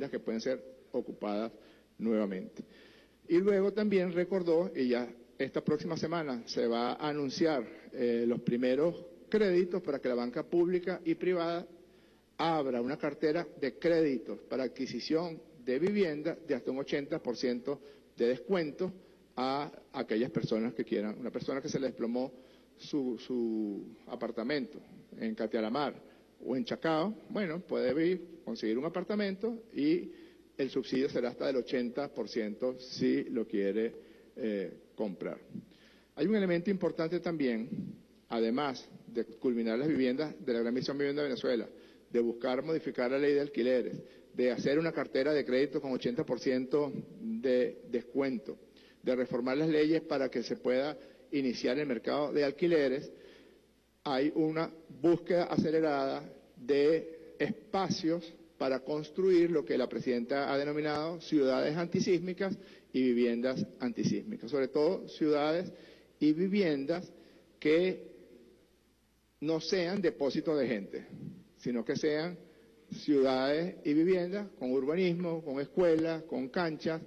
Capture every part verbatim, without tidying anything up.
viviendas que pueden ser ocupadas nuevamente. Y luego también recordó, y ya esta próxima semana se va a anunciar eh, los primeros créditos para que la banca pública y privada abra una cartera de créditos para adquisición de vivienda de hasta un ochenta por ciento de descuento a aquellas personas que quieran. Una persona que se le desplomó su, su apartamento en Catialamar o en Chacao, bueno, puede ir, conseguir un apartamento y el subsidio será hasta del ochenta por ciento si lo quiere eh, comprar. Hay un elemento importante también, además de culminar las viviendas de la Gran Misión Vivienda de Venezuela, de buscar modificar la ley de alquileres, de hacer una cartera de crédito con ochenta por ciento de descuento, de reformar las leyes para que se pueda iniciar el mercado de alquileres. Hay una búsqueda acelerada de espacios para construir lo que la presidenta ha denominado ciudades antisísmicas y viviendas antisísmicas, sobre todo ciudades y viviendas que no sean depósitos de gente, sino que sean ciudades y viviendas con urbanismo, con escuelas, con canchas,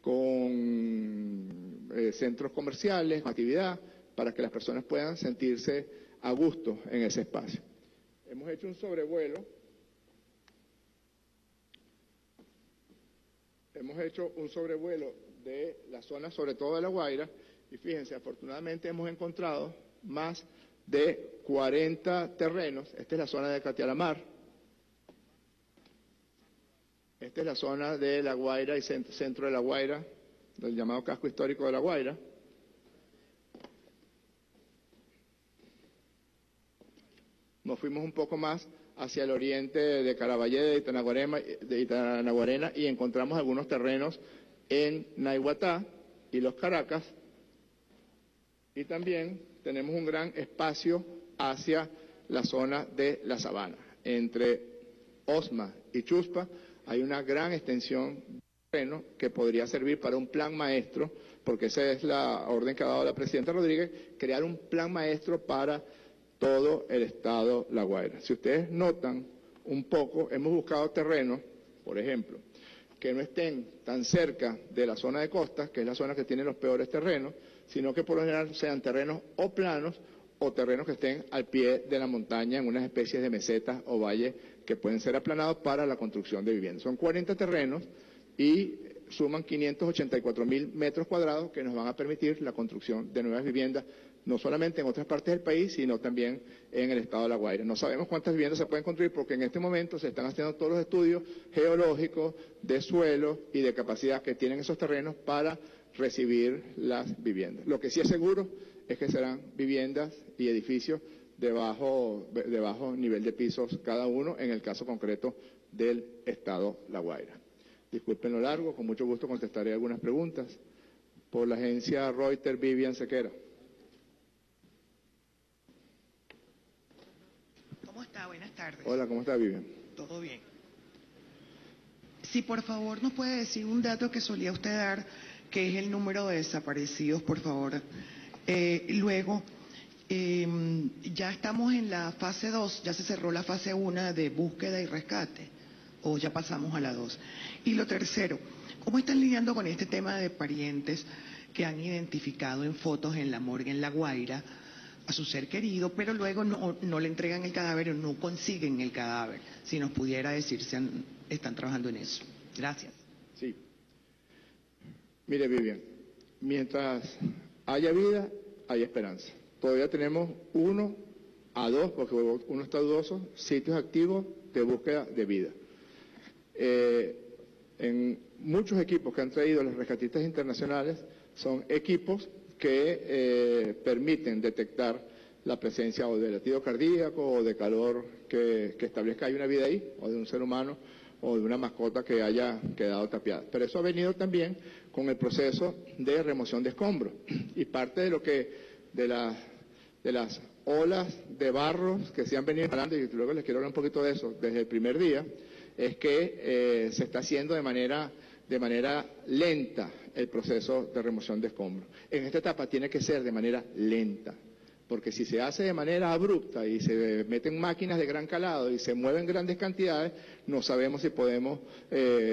con eh, centros comerciales, con actividad, para que las personas puedan sentirse a gusto en ese espacio. Hemos hecho un sobrevuelo, hemos hecho un sobrevuelo de la zona, sobre todo de La Guaira, y fíjense, afortunadamente hemos encontrado más de cuarenta terrenos. Esta es la zona de Catialamar, esta es la zona de La Guaira y centro de La Guaira, del llamado casco histórico de La Guaira. Nos fuimos un poco más hacia el oriente de Caraballeda, de Itanaguarema, de Itanaguarena, y encontramos algunos terrenos en Naiguatá y Los Caracas, y también tenemos un gran espacio hacia la zona de la Sabana. Entre Osma y Chuspa hay una gran extensión de terreno que podría servir para un plan maestro, porque esa es la orden que ha dado la presidenta Rodríguez, crear un plan maestro para todo el estado La Guaira. Si ustedes notan un poco, hemos buscado terrenos, por ejemplo, que no estén tan cerca de la zona de costa, que es la zona que tiene los peores terrenos, sino que por lo general sean terrenos o planos o terrenos que estén al pie de la montaña en unas especies de mesetas o valles que pueden ser aplanados para la construcción de viviendas. Son cuarenta terrenos y suman quinientos ochenta y cuatro mil metros cuadrados que nos van a permitir la construcción de nuevas viviendas, no solamente en otras partes del país, sino también en el estado de La Guaira. No sabemos cuántas viviendas se pueden construir porque en este momento se están haciendo todos los estudios geológicos, de suelo y de capacidad que tienen esos terrenos para recibir las viviendas. Lo que sí es seguro es que serán viviendas y edificios de bajo, de bajo nivel de pisos cada uno, en el caso concreto del estado La Guaira. Disculpen lo largo, con mucho gusto contestaré algunas preguntas. Por la agencia Reuters, Vivian Sequera. ¿Cómo está? Buenas tardes. Hola, ¿cómo está, Vivian? Todo bien. Si por favor nos puede decir un dato que solía usted dar, que es el número de desaparecidos, por favor. Eh, luego, eh, ya estamos en la fase dos, ya se cerró la fase uno de búsqueda y rescate, o ya pasamos a la dos. Y lo tercero, ¿cómo están lidiando con este tema de parientes que han identificado en fotos en la morgue en La Guaira a su ser querido, pero luego no, no le entregan el cadáver o no consiguen el cadáver? Si nos pudiera decir si han, están trabajando en eso. Gracias. Sí. Mire, Vivian, mientras haya vida, hay esperanza. Todavía tenemos uno a dos, porque uno está dudoso, sitios activos de búsqueda de vida. Eh, en muchos equipos que han traído los rescatistas internacionales son equipos que eh, permiten detectar la presencia o de latido cardíaco o de calor que, que establezca que hay una vida ahí, o de un ser humano o de una mascota que haya quedado tapiada. Pero eso ha venido también con el proceso de remoción de escombros. Y parte de lo que, de, la, de las olas de barros que se han venido instalando, y luego les quiero hablar un poquito de eso, desde el primer día, es que eh, se está haciendo de manera, de manera lenta el proceso de remoción de escombros. En esta etapa tiene que ser de manera lenta, porque si se hace de manera abrupta y se meten máquinas de gran calado y se mueven grandes cantidades, no sabemos si podemos eh,